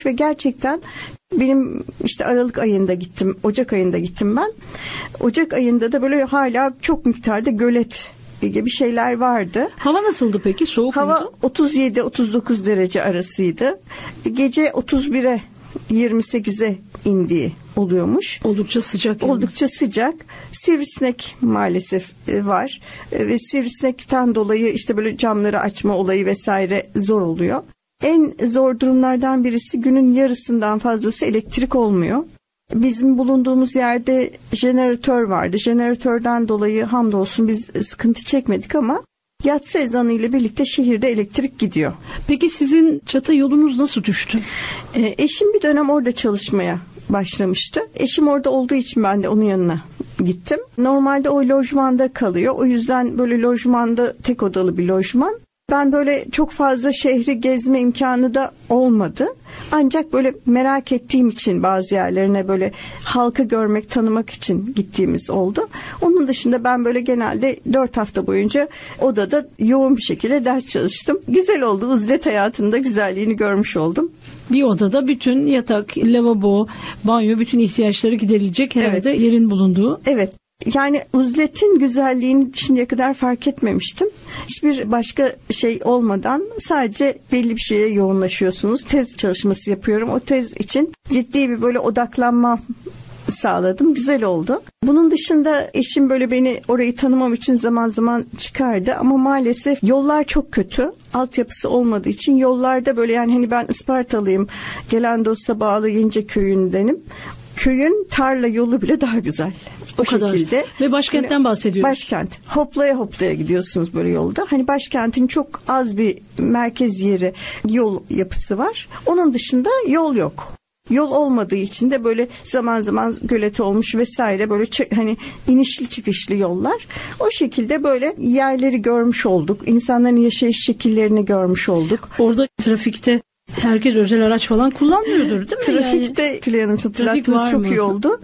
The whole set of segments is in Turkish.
Ve gerçekten benim işte Aralık ayında gittim, Ocak ayında gittim ben. Ocak ayında da böyle hala çok miktarda gölet gibi şeyler vardı. Hava nasıldı peki? Soğuk muydu? Hava 37-39 derece arasıydı. Gece 31'e 28'e indiği oluyormuş. Oldukça sıcak. Oldukça sıcak. Sivrisinek maalesef var. Ve sivrisinekten dolayı işte böyle camları açma olayı vesaire zor oluyor. En zor durumlardan birisi günün yarısından fazlası elektrik olmuyor. Bizim bulunduğumuz yerde jeneratör vardı. Jeneratörden dolayı hamdolsun biz sıkıntı çekmedik ama yatsı ezanı ile birlikte şehirde elektrik gidiyor. Peki sizin Çat'a yolunuz nasıl düştü? Eşim bir dönem orada çalışmaya başlamıştı. Eşim orada olduğu için ben de onun yanına gittim. Normalde o lojmanda kalıyor. O yüzden böyle lojmanda tek odalı bir lojman. Ben böyle çok fazla şehri gezme imkanı da olmadı. Ancak böyle merak ettiğim için bazı yerlerine böyle halkı görmek, tanımak için gittiğimiz oldu. Onun dışında ben böyle genelde 4 hafta boyunca odada yoğun bir şekilde ders çalıştım. Güzel oldu. Uzlet hayatında güzelliğini görmüş oldum. Bir odada bütün yatak, lavabo, banyo, bütün ihtiyaçları giderilecek herhalde yerin bulunduğu. Evet. Yani uzletin güzelliğini şimdiye kadar fark etmemiştim. Hiçbir başka şey olmadan sadece belli bir şeye yoğunlaşıyorsunuz. Tez çalışması yapıyorum. O tez için ciddi bir böyle odaklanma sağladım. Güzel oldu. Bunun dışında eşim böyle beni orayı tanımam için zaman zaman çıkardı ama maalesef yollar çok kötü. Altyapısı olmadığı için yollarda böyle yani hani ben Ispartalıyım. Gelandos'a bağlı Yince köyündenim. Köyün tarla yolu bile daha güzel. O şekilde. Ve başkentten bahsediyoruz. Başkent. Hoplaya hoplaya gidiyorsunuz böyle yolda. Hani başkentin çok az bir merkez yeri, yol yapısı var. Onun dışında yol yok. Yol olmadığı için de böyle zaman zaman gölet olmuş vesaire böyle hani inişli çıkışlı yollar. O şekilde böyle yerleri görmüş olduk. İnsanların yaşayış şekillerini görmüş olduk. Orada trafikte herkes özel araç falan kullanmıyordur değil mi? Trafikte Tülay Hanım hatırlattınız çok iyi oldu.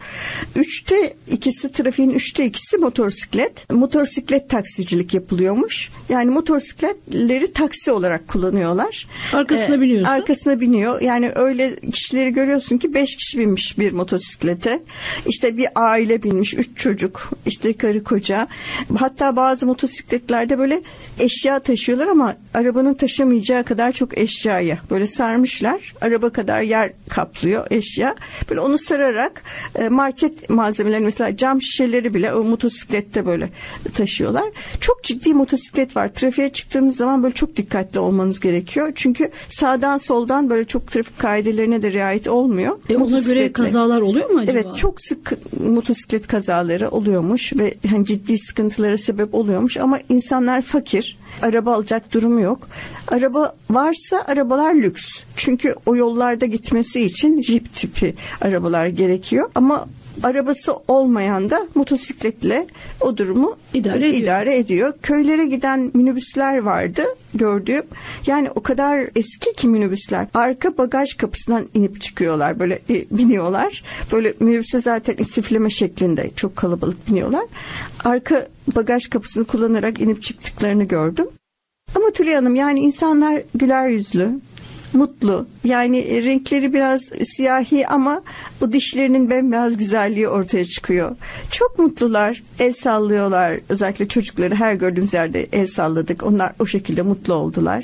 2/3 trafiğin 2/3 motosiklet. Motosiklet taksicilik yapılıyormuş. Yani motosikletleri taksi olarak kullanıyorlar. Arkasına biniyorsun. Arkasına biniyor. Yani öyle kişileri görüyorsun ki 5 kişi binmiş bir motosiklete. İşte bir aile binmiş, 3 çocuk, işte karı koca. Hatta bazı motosikletlerde böyle eşya taşıyorlar ama arabanın taşımayacağı kadar çok eşyayı böyle sarmışlar. Araba kadar yer kaplıyor eşya. Böyle onu sararak market malzemeleri mesela cam şişeleri bile o motosiklette böyle taşıyorlar. Çok ciddi motosiklet var. Trafiğe çıktığınız zaman böyle çok dikkatli olmanız gerekiyor. Çünkü sağdan soldan böyle çok trafik kaidelerine de riayet olmuyor. Ona göre kazalar oluyor mu acaba? Evet, çok sık motosiklet kazaları oluyormuş ve hani ciddi sıkıntılara sebep oluyormuş ama insanlar fakir. Araba alacak durumu yok. Araba varsa arabalar lüks. Çünkü o yollarda gitmesi için jip tipi arabalar gerekiyor. Ama arabası olmayan da motosikletle o durumu idare ediyor. Köylere giden minibüsler vardı gördüğüm. Yani o kadar eski ki minibüsler. Arka bagaj kapısından inip çıkıyorlar. Böyle biniyorlar. Böyle minibüse zaten istifleme şeklinde çok kalabalık biniyorlar. Arka bagaj kapısını kullanarak inip çıktıklarını gördüm. Ama Tülay Hanım yani insanlar güler yüzlü, mutlu. Yani renkleri biraz siyahi ama bu dişlerinin bembeyaz güzelliği ortaya çıkıyor. Çok mutlular, el sallıyorlar. Özellikle çocukları her gördüğümüz yerde el salladık. Onlar o şekilde mutlu oldular.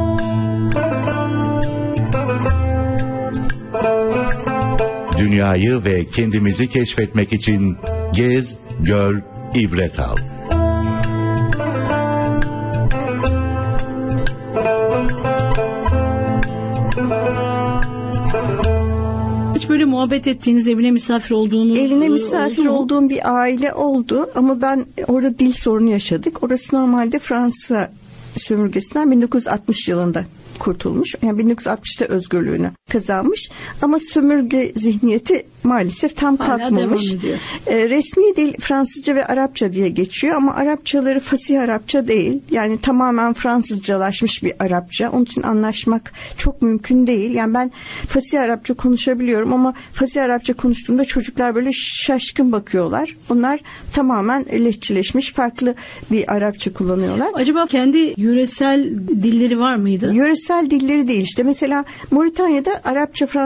Dünyayı ve kendimizi keşfetmek için gez, gör, ibret al. Hiç böyle muhabbet ettiğiniz, evine misafir olduğunuz Evine misafir olduğum bir aile oldu ama ben orada dil sorunu yaşadık. Orası normalde Fransa sömürgesinden 1960 yılında kurtulmuş. Yani 1960'ta özgürlüğünü kazanmış. Ama sömürge zihniyeti maalesef tam kalkmamış. Resmi dil Fransızca ve Arapça diye geçiyor ama Arapçaları fasih Arapça değil. Yani tamamen Fransızcalaşmış bir Arapça. Onun için anlaşmak çok mümkün değil. Yani ben fasih Arapça konuşabiliyorum ama fasih Arapça konuştuğumda çocuklar böyle şaşkın bakıyorlar. Onlar tamamen lehçeleşmiş farklı bir Arapça kullanıyorlar. Acaba kendi yöresel dilleri var mıydı? Yöresel dilleri değil işte. Mesela Moritanya'da Arapça, Fransızca